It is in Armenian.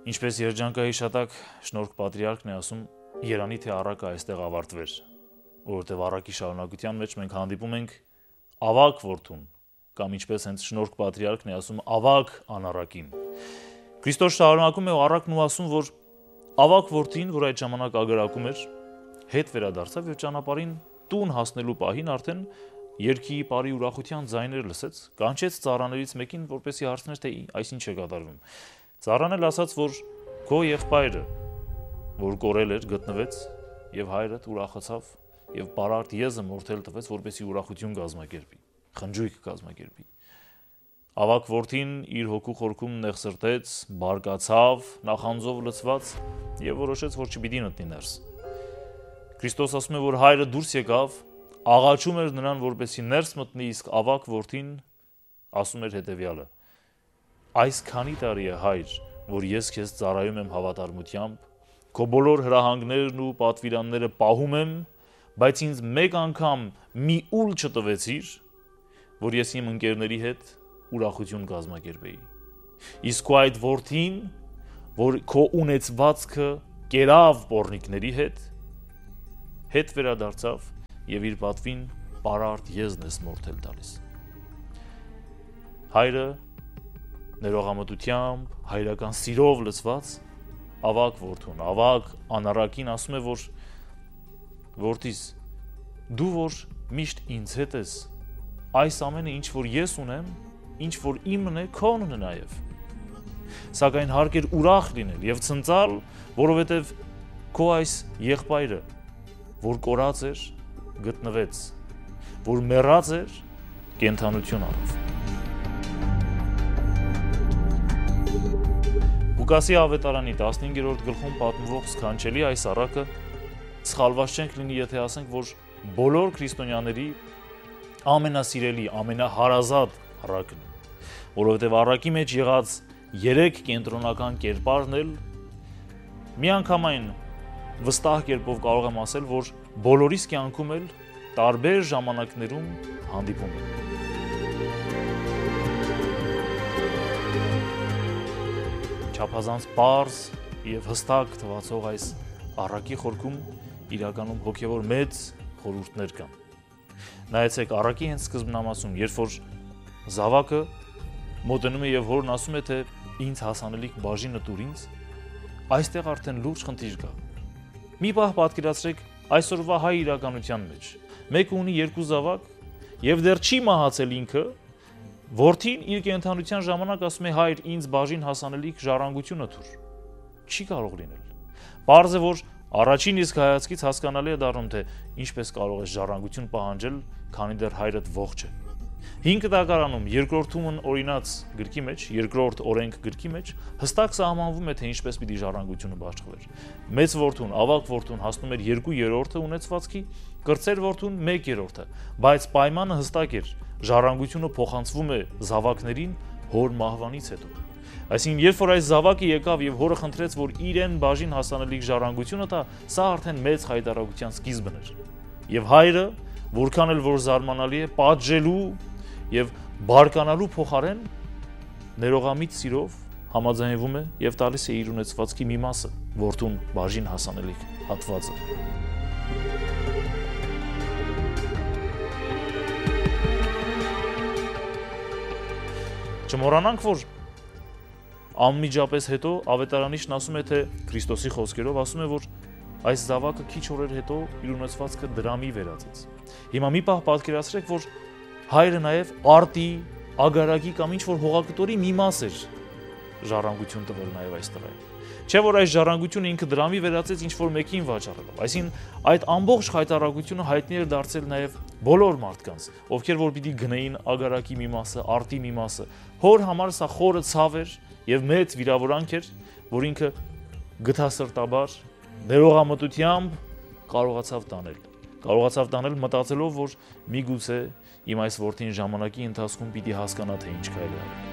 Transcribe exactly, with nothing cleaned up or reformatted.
Ինչպես երջանկայի շատակ Շնորհք Պատրիարքն է ասում, երանի թե առակը այստեղ ավարտվեր, որովհետև առակի շարունակության մեջ մենք հանդիպում ենք ավագ որդուն, կամ ինչպես հենց Շնորհք Պատրիարքն է ասում, ավագ անառակին։ Քրիստոս շարունակում է առակն ու ասում, որ ավագ որդին, որ այդ ժամանակ ագարակում էր, հետ վերադարձավ եւ ճանապարհին տուն հասնելու պահին արդեն երգի բարի ուրախության ձայներ լսեց, կանչեց ծառաներից մեկին, որպեսզի հարցներ, թե այսինչ է կատարվում։ Ծառան էլ ասաց, որ քո եղբայրը, որ կորել էր, գտնվեց, եւ հայրդ ուրախացավ եւ բարարտ եզը մորթել տվեց, որպեսզի ուրախություն կազմակերպի, խնջույք կազմակերպի։ Ավագ որդին իր հոգու խորքում նեղսրտեց, բարկացավ, նախանձով լցված եւ որոշեց, որ չպիտի մտնի ներս։ Քրիստոս ասում է, որ հայրը դուրս եկավ, աղաչում էր նրան, որպեսզի ներս մտնի, իսկ ավագ որդին ասում էր հետեւյալը. Այս քանի տարի է, հայր, որ ես քեզ ծառայում եմ հավատարմությամբ, քո բոլոր հրահանգներն ու պատվիրանները պահում եմ, բայց ինձ մեկ անգամ մի ուլ չտվեցիր, որ ես իմ ընկերների հետ ուրախություն կազմակերպեի։ Իսկ քո այդ որդին, որ քո ունեցվածքը կերավ պոռնիկների հետ, հետ վերադարձավ եւ իր պատվին բարարտ եզն է մորթել տալիս։ Հայրը ներողամտությամբ, հայրական սիրով լցված ավագ որդուն, ավագ անառակին ասում է, որ որդիս, դու որ միշտ ինձ հետ ես, այս ամենը ինչ որ ես ունեմ, ինչ որ իմն է, քոնն է նաև։ Սակայն հարկ էր ուրախ լինել եւ ցնծալ, որովհետեւ քո այս եղբայրը, որ կորած էր, գտնվեց, որ մեռած էր, կենդանություն առավ։ Ղուկասի ավետարանի տասնհինգերորդ գլխում պատմվող սքանչելի այս առակը սխալված չենք լինի, եթե ասենք, որ բոլոր քրիստոնյաների ամենասիրելի, ամենահարազատ առակն է, որովհետև առակի մեջ եղած երեք կենտրոնական կերպարն էլ միանգամայն վստահ կերպով կարող եմ ասել, որ բոլորիս կյանքում էլ տարբեր ժամանակներում հանդիպում են։ Չափազանց պարզ եւ հստակ թվացող այս առակի խորքում իրականում հոգեվոր մեծ խորհուրդներ կան։ Նայեցեք առակի հենց սկզբնամասում, երբ որ զավակը մոտենում է եւ հորն ասում է, թե ինձ հասանելիք բաժինը տուր ինձ, այստեղ արդեն լուրջ խնդիր կա։ Մի պահ պատկերացրեք այսօրվա հայ իրականության մեջ։ Մեկը ունի երկու զավակ եւ դեռ չի մահացել ինքը, որդին իր կենդանության ժամանակ ասում է հայր ինձ բաժին հասանելիք ժառանգությունը տուր։ Չի կարող լինել։ Պարզ է, որ առաջին իսկ հայացքից հասկանալի է դառնում, թե ինչպես կարող է ժառանգություն պահանջել, քանի դեռ հայրդ ողջ է։ Հինգ տակարանում երկրորդումն օրինաց գրքի մեջ, երկրորդ օրենք գրքի մեջ հստակ սահմանվում է, թե ինչպես պիտի ժառանգությունը բաշխվեր։ Մեծ որդուն, ավագ որդուն հասնում էր երկու երրորդը ունեցվածքի, կրտսեր որդուն մեկ երրորդը, բայց պայմանը հստակ էր, ժառանգությունը փոխանցվում է զավակներին հոր մահվանից հետո։ Այսինքն, երբ որ այս զավակը եկավ եւ հորը խնդրեց, որ իրեն բաժին հասանելիք ժառանգությունը տա, սա արդեն մեծ խայտարակության սկիզբն էր։ Եվ հայրը, որքան էլ որ զարմանալի է, պատժելու եւ բարկանալու փոխարեն ներողամիտ սիրով համաձայնվում է եւ տալիս է իր ունեցվածքի մի մասը, որդուն բաժին հասանելիք հատվածը։ Չմոռանանք, որ անմիջապես հետո ավետարանիչն ասում է, թե Քրիստոսի խոսքերով ասում է, որ այս զավակը քիչ օրեր հետո իր ունեցվածքը դրամի վերածեց։ Հիմա մի պահ պատկերացրեք, որ հայրը նաև արտի, ագարակի կամ ինչ-որ հողակտորի մի մաս էր ժառանգություն տվել նաև այս տղային։ Չէ՞ որ այս ժառանգությունը ինքը դրամի վերածեց ինչ-որ մեկին վաճառելով։ Այսինքն այդ ամբողջ խայտարակությունը հայտնի էր դարձել նաև բոլոր մարդկանց, ովքեր որ պիտի գնեին ագարակի մի մասը, արտի մի մասը։ Հոր համար սա խորը ցավ էր եւ մեծ վիրավորանք էր, որ ինքը գթասրտաբար ներողամտությամբ կարողացավ տանել։ Կարողացավ տանել մտածելով, որ միգուցե իմ այս որդին ժամանակի ընթացքում պիտի հասկանա, թե ինչ կարելի է։